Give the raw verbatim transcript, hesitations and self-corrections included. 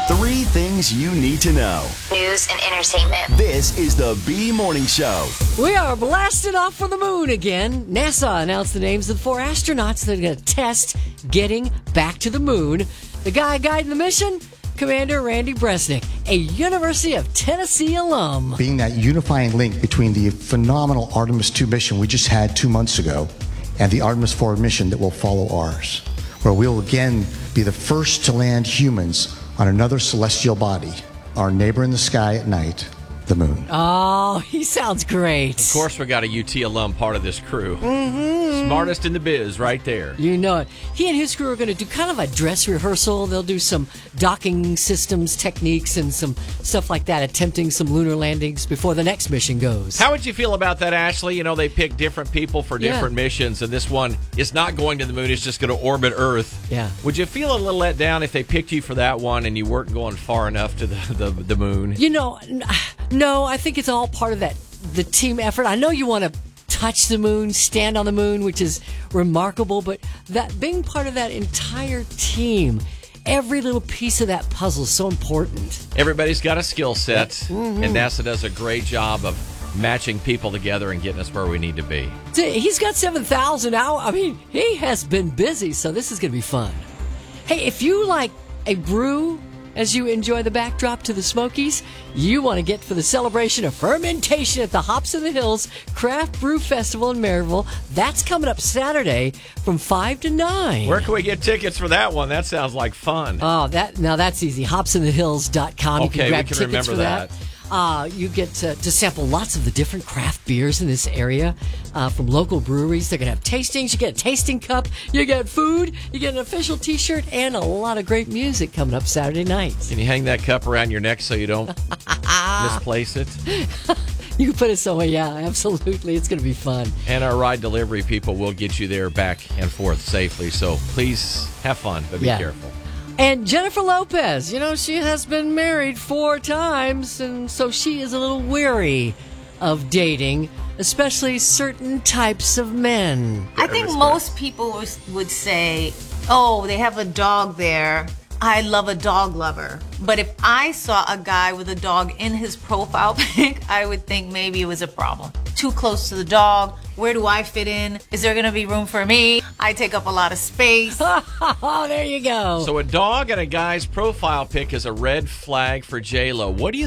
Three things you need to know. News and entertainment. This is the B Morning Show. We are blasted off for the moon again. NASA announced the names of the four astronauts that are going to test getting back to the moon. The guy guiding the mission, Commander Randy Bresnik, a University of Tennessee alum. Being that unifying link between the phenomenal Artemis two mission we just had two months ago and the Artemis four mission that will follow ours, where we'll again be the first to land humans on another celestial body, our neighbor in the sky at night, the moon. Oh, he sounds great. Of course, we got a U T alum part of this crew. Mm-hmm. Smartest in the biz right there. You know it. He and his crew are going to do kind of a dress rehearsal. They'll do some docking systems techniques and some stuff like that, attempting some lunar landings before the next mission goes. How would you feel about that, Ashley? You know, they pick different people for different Yeah. missions, and this one is not going to the moon. It's just going to orbit Earth. Yeah. Would you feel a little let down if they picked you for that one and you weren't going far enough to the, the, the moon? You know, n- no, I think it's all part of that, the team effort. I know you want to touch the moon, stand on the moon, which is remarkable, but that being part of that entire team, every little piece of that puzzle is so important. Everybody's got a skill set, Mm-hmm. and NASA does a great job of matching people together and getting us where we need to be. He's got seven thousand hours. I mean, he has been busy, so this is going to be fun. Hey, if you like a brew as you enjoy the backdrop to the Smokies, you want to get for the celebration of fermentation at the Hops in the Hills Craft Brew Festival in Maryville. That's coming up Saturday from five to nine. Where can we get tickets for that one? That sounds like fun. Oh, that now that's easy. hopes in the hills dot com. You Okay, can we grab can tickets remember for that. that. Uh, you get to, to sample lots of the different craft beers in this area uh, from local breweries. They're going to have tastings. You get a tasting cup. You get food. You get an official T-shirt and a lot of great music coming up Saturday night. Can you hang that cup around your neck so you don't misplace it? You can put it somewhere. Yeah, absolutely. It's going to be fun. And our ride delivery people will get you there back and forth safely. So please have fun, but be Yeah. careful. And Jennifer Lopez, you know, she has been married four times, and so she is a little weary of dating, especially certain types of men. I think most people was- would say, oh, they have a dog there. I love a dog lover. But if I saw a guy with a dog in his profile pic, I would think maybe it was a problem. Too close to the dog. Where do I fit in? Is there going to be room for me? I take up a lot of space. Oh, there you go. So a dog and a guy's profile pic is a red flag for J-Lo. What do you